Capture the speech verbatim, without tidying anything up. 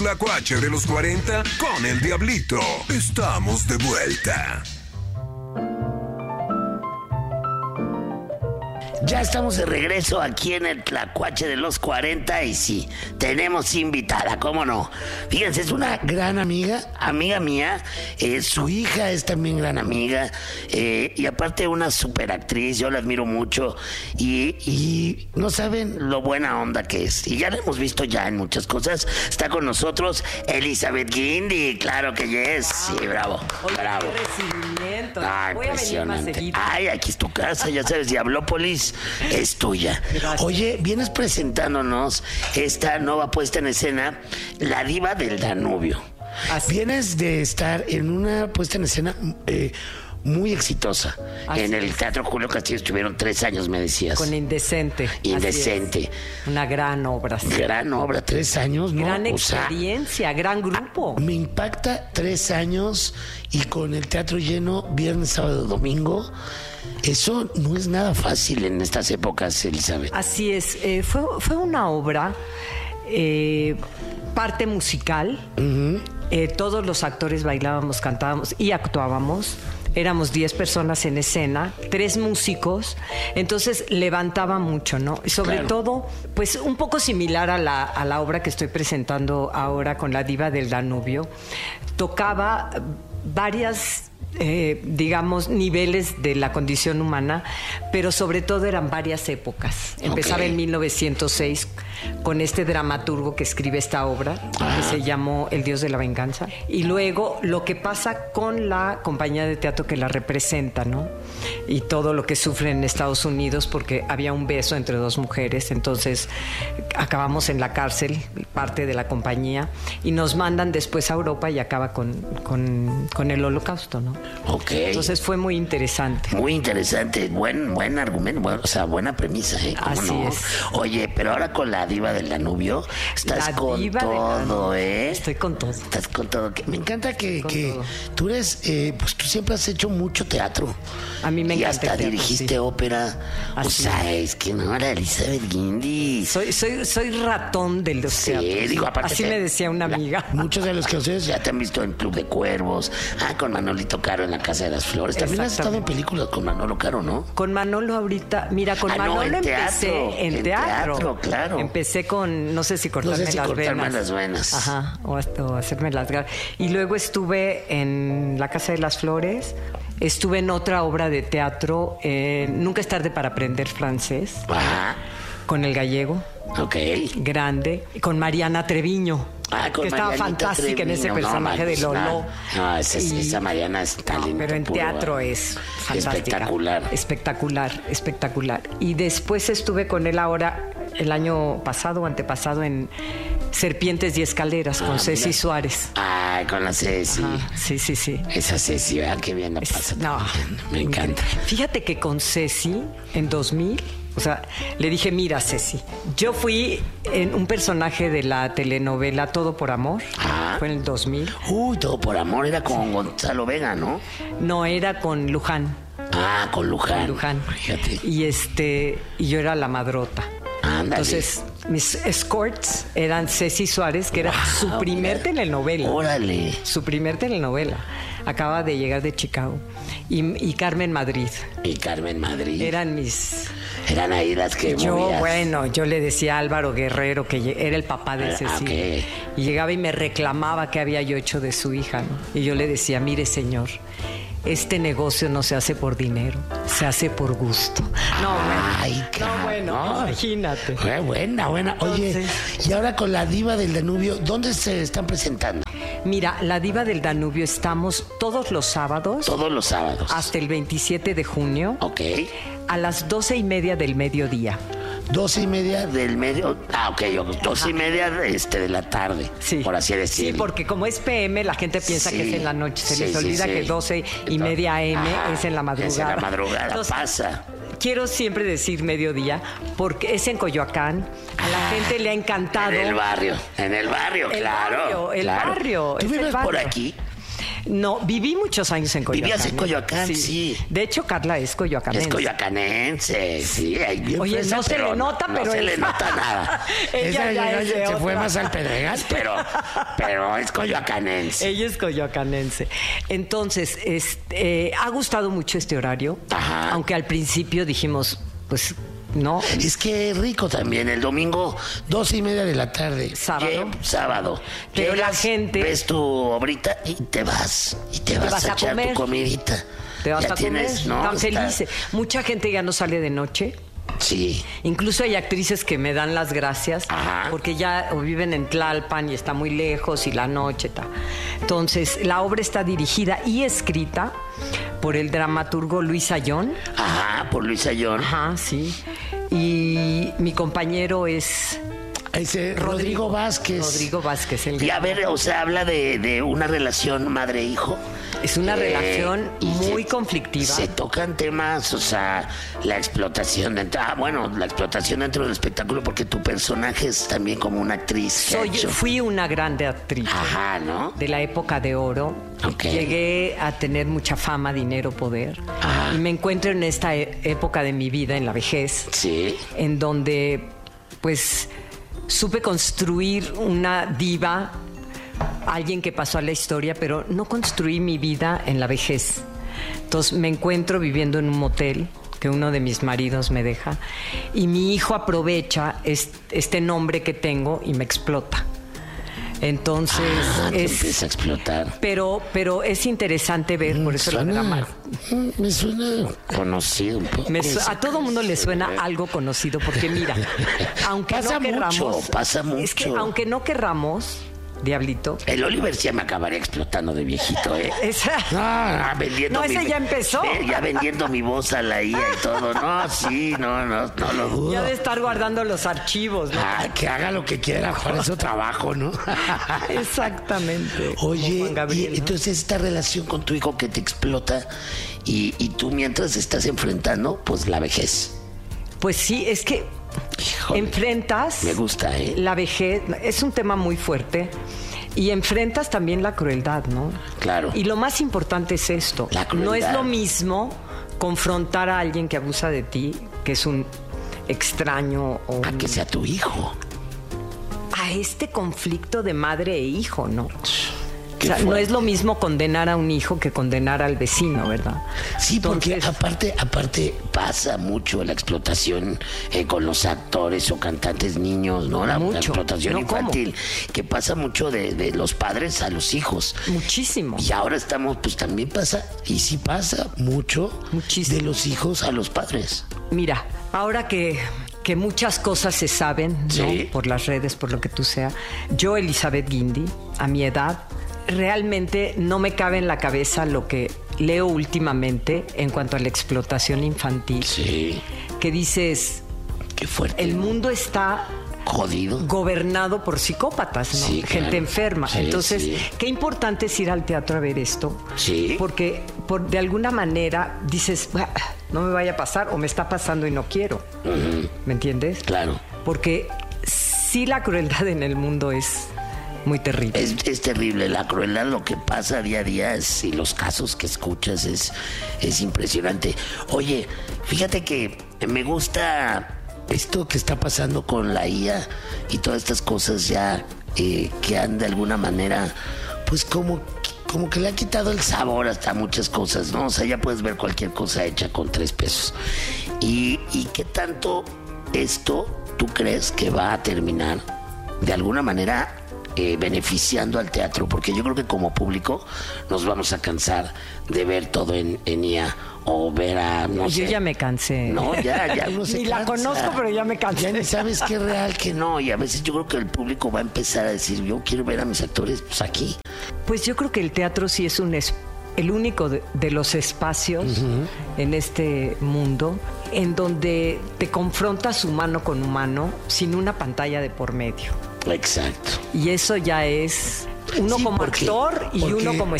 Tlacuache de los cuarenta con el Diablito. Estamos de vuelta. Ya estamos de regreso aquí en el Tlacuache de los cuarenta y sí, tenemos invitada, ¿cómo no? Fíjense, es una gran amiga, amiga mía, eh, su hija es también gran amiga, eh, y aparte una super actriz, yo la admiro mucho, y, y no saben lo buena onda que es, y ya la hemos visto ya en muchas cosas. Está con nosotros Elizabeth Guindy, claro que yes, sí, bravo, Oye, bravo. Qué recibimiento. Ay, voy a venir más seguido. Ay, aquí es tu casa, ya sabes, Diablópolis es tuya. Gracias. Oye, vienes presentándonos esta nueva puesta en escena, La Diva del Danubio. Así. Vienes de estar en una puesta en escena eh, muy exitosa. Así en el es. Teatro Julio Castillo estuvieron tres años, me decías. Con Indecente. Así Indecente. es. Una gran obra. Sí. Gran obra, tres años, ¿no? Gran O sea, experiencia, gran grupo. me impacta tres años y con el teatro lleno, viernes, sábado, domingo. Eso no es nada fácil en estas épocas, Elizabeth. Así es. Eh, fue, fue una obra, eh, parte musical. Uh-huh. Eh, todos los actores bailábamos, cantábamos y actuábamos. Éramos diez personas en escena, tres músicos, entonces levantaba mucho, ¿no? Y sobre claro. todo, pues un poco similar a la, a la obra que estoy presentando ahora con La Diva del Danubio. Tocaba varias... Eh, digamos, niveles de la condición humana, pero sobre todo eran varias épocas. Empezaba okay. en mil novecientos seis con este dramaturgo que escribe esta obra, ah. que se llamó El Dios de la Venganza, y luego lo que pasa con la compañía de teatro que la representa, ¿no? Y todo lo que sufren en Estados Unidos porque había un beso entre dos mujeres, entonces acabamos en la cárcel, parte de la compañía, y nos mandan después a Europa y acaba con, con, con el Holocausto, ¿no? Ok. Entonces fue muy interesante. Muy interesante, buen buen argumento, bueno, o sea, buena premisa, ¿eh? ¿Cómo Así no? es. Oye, pero ahora con La Diva del Danubio, estás La con diva todo, ¿eh? Estoy con todo. Estás con todo. Me encanta que, Con que todo. tú eres, eh, pues tú siempre has hecho mucho teatro. A mí me y encanta hasta el teatro, dirigiste sí. ópera. Así o sea, es que no, era Elizabeth Guindy. Soy, soy, soy ratón de los Sí, teatros. digo, aparte Así te- me decía una la- amiga. muchos de los que ustedes ya te han visto en Club de Cuervos, ah, con Manolito Caro en La Casa de las Flores. También has estado en películas con Manolo Caro, ¿no? Con Manolo ahorita, mira, con Ah, no, Manolo en empecé teatro, en, en teatro. teatro, claro. Empecé con, no sé si cortarme, No sé si las, cortarme venas. las venas. Ajá, o, hasta- o hacerme las garras. Y luego estuve en La Casa de las Flores. Estuve en otra obra de teatro, eh, Nunca es tarde para aprender francés, Ajá, con el gallego, ok. grande, y con Mariana Treviño. Ah, con que estaba Marianita fantástica en ese Treviño, personaje no, de Lolo. No, esa, Y- esa Mariana es talento No, pero en puro, teatro ¿eh? es fantástica. Espectacular. Espectacular, espectacular. Y después estuve con él ahora, el año pasado o antepasado, en Serpientes y Escaleras, Ah, con Ceci mira. Suárez. Ay, con la Ceci. Ajá, sí, sí, sí. Esa Ceci, ¿verdad? Qué bien la Es- pasa. no, también. Me encanta. Fíjate que con Ceci, en dos mil, o sea, le dije, mira, Ceci, yo fui en un personaje de la telenovela Todo por Amor, Ah. fue en el dos mil. Uy, Todo por Amor era con Gonzalo Vega, ¿no? No, era con Luján. Ah, con Luján. Luján. Fíjate. Y este, y yo era la madrota. Ándale. Entonces, mis escorts eran Ceci Suárez, que era Wow, su primer mira. telenovela. Órale. Su primer telenovela. Acaba de llegar de Chicago. Y, y Carmen Madrid. Y Carmen Madrid. Eran mis... Eran ahí las que Yo, movías. bueno, yo le decía a Álvaro Guerrero, que lle- era el papá de Ah, Ceci. ok. Y llegaba y me reclamaba qué había yo hecho de su hija, ¿no? Y yo le decía, mire, señor, este negocio no se hace por dinero, se hace por gusto. No, bueno. Ay, no, cabrón. bueno, imagínate. Fue buena, buena. Oye, Entonces- y ahora con La Diva del Danubio, ¿dónde se están presentando? Mira, La Diva del Danubio estamos todos los sábados Todos los sábados. hasta el veintisiete de junio Ok. a las doce y media del mediodía. Doce y media del medio. Ah, ok, yo, doce y media de, este, de la tarde. Sí. Por así decirlo. Sí, porque como es P M, la gente piensa Sí. que es en la noche. Se Sí, les sí, olvida sí. que doce y media A M Ajá, es en la madrugada. Es en la madrugada, Entonces, pasa. Quiero siempre decir mediodía porque es en Coyoacán. A la gente le ha encantado. En el barrio, en el barrio, El claro. barrio, el claro. barrio, ¿Tú es el vives por barrio. aquí? No, viví muchos años en Coyoacán. Vivías en ¿eh? Coyoacán, sí. De hecho, Carla es coyoacanense. Es coyoacanense, sí. Ahí bien Oye, fresa, no se le nota, no pero se es- le nota nada. Ella Esa ya es de se fue otra. más al Pedregal, pero, pero es coyoacanense. Ella es coyoacanense. Entonces, este, eh, ha gustado mucho este horario, Ajá. aunque al principio dijimos, pues, no. Es que es rico también, el domingo, doce y media de la tarde. Sábado. Lle- sábado. Pero la gente- Ves tu obrita y te vas. Y te vas, vas a a echar comer. tu comidita. Te vas Ya a comer, tienes, ¿no? tan Está- felices. Mucha gente ya no sale de noche. Sí. Incluso hay actrices que me dan las gracias Ajá. porque ya o viven en Tlalpan y está muy lejos y la noche está. Entonces, la obra está dirigida y escrita por el dramaturgo Luis Ayón. Ajá, por Luis Ayón. Ajá, sí. Y mi compañero es Ese Rodrigo Vázquez. Rodrigo Vázquez. El Y a ver, o sea, habla de, de una relación madre-hijo. Es una Eh, relación y muy se- conflictiva. Se tocan temas, o sea, la explotación dentro, ah, bueno, la explotación dentro del espectáculo, porque tu personaje es también como una actriz. que ha Soy, hecho- fui una grande actriz. Ajá, ¿no? De la época de oro. Ok. Llegué a tener mucha fama, dinero, poder. Ajá. Y me encuentro en esta e- época de mi vida, en la vejez, Sí. en donde pues supe construir una diva, alguien que pasó a la historia, pero no construí mi vida en la vejez. Entonces me encuentro viviendo en un motel que uno de mis maridos me deja y mi hijo aprovecha est- este nombre que tengo y me explota. Entonces Ah, te es... empieza a explotar. Pero, pero es interesante ver, por eso la Suena- drama. mm, Me suena conocido un poco. Me su- a todo mundo le suena algo conocido, porque mira, aunque Pasa no querramos, mucho, pasa es que mucho. aunque no querramos, Diablito, El Oliver sí me acabaría explotando de viejito, ¿eh? esa, No, no, vendiendo No, mi- ese ya empezó. Eh, Ya vendiendo mi voz a la I A y todo. No, sí, no, no, no lo dudo. ya de estar guardando los archivos, ¿no? Ah, que haga lo que quiera, para eso trabajo, ¿no? Exactamente. como Oye, Juan Gabriel, y ¿no? entonces esta relación con tu hijo que te explota y, y tú mientras estás enfrentando, pues la vejez. Pues sí, es que Híjole, enfrentas me gusta, ¿eh? la vejez, es un tema muy fuerte. Y enfrentas también la crueldad, ¿no? Claro. Y lo más importante es esto. La crueldad. No es lo mismo confrontar a alguien que abusa de ti, que es un extraño o A un- que sea tu hijo. a este conflicto de madre e hijo, ¿no? Qué O sea, no fuerte. es lo mismo condenar a un hijo que condenar al vecino, ¿verdad? Sí, porque Entonces, aparte, aparte pasa mucho la explotación eh, con los actores o cantantes niños, ¿no? La, la Mucho. explotación No, ¿cómo? infantil, que pasa mucho de, de los padres a los hijos. muchísimo. Y ahora estamos, pues también pasa, y sí pasa mucho Muchísimo. de los hijos a los padres. Mira, ahora que, que muchas cosas se saben, ¿no? Sí. Por las redes, por lo que tú sea, yo, Elizabeth Guindy, a mi edad, realmente no me cabe en la cabeza lo que leo últimamente en cuanto a la explotación infantil. Sí, Que dices, qué fuerte. el mundo está Jodido. gobernado por psicópatas, ¿no? Sí, Gente claro. enferma. Sí, Entonces, sí. qué importante es ir al teatro a ver esto. Sí. Porque por, de alguna manera dices, "Ah, no me vaya a pasar o me está pasando y no quiero. ¿Me entiendes? Claro. Porque sí la crueldad en el mundo es muy terrible. Es, es terrible la crueldad, lo que pasa día a día es- y los casos que escuchas es, es impresionante. Oye, fíjate que me gusta esto que está pasando con la I A y todas estas cosas ya eh, que han de alguna manera, pues como, como que le ha quitado el sabor hasta muchas cosas, ¿no? O sea, ya puedes ver cualquier cosa hecha con tres pesos. ¿Y, y qué tanto esto tú crees que va a terminar de alguna manera eh, beneficiando al teatro? Porque yo creo que como público nos vamos a cansar de ver todo en, en I A o ver a, no Yo sé. ya me cansé. No, ya, ya uno se Ni la cansa. conozco, pero ya me cansé. Ya ni sabes qué es real, qué no. Y a veces yo creo que el público va a empezar a decir, yo quiero ver a mis actores pues aquí. Pues yo creo que el teatro sí es un es- el único de, de los espacios en este mundo en donde te confrontas humano con humano sin una pantalla de por medio. Exacto. Y eso ya es uno Sí, como porque- actor y porque- uno como